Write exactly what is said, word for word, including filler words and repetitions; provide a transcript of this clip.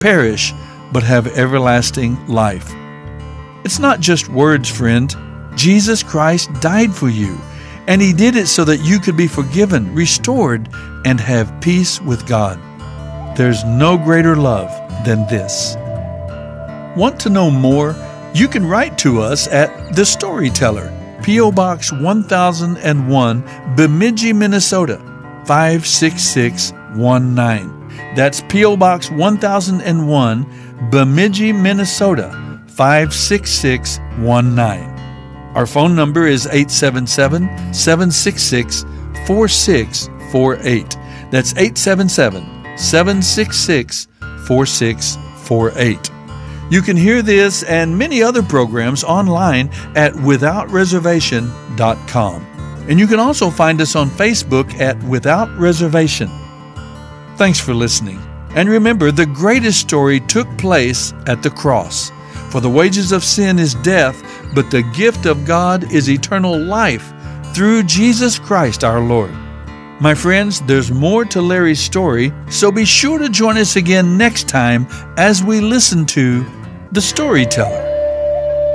perish, but have everlasting life. It's not just words, friend. Jesus Christ died for you, and He did it so that you could be forgiven, restored, and have peace with God. There's no greater love than this. Want to know more? You can write to us at The Storyteller, P O Box one thousand one, Bemidji, Minnesota, five six six one nine. That's P O Box one thousand one, Bemidji, Minnesota, five six six one nine. Our phone number is eight seven seven, seven six six, four six four eight. That's eight seven seven, seven six six, four six four eight. You can hear this and many other programs online at without reservation dot com. And you can also find us on Facebook at Without Reservation. Thanks for listening. And remember, the greatest story took place at the cross. For the wages of sin is death, but the gift of God is eternal life through Jesus Christ our Lord. My friends, there's more to Larry's story, so be sure to join us again next time as we listen to The Storyteller.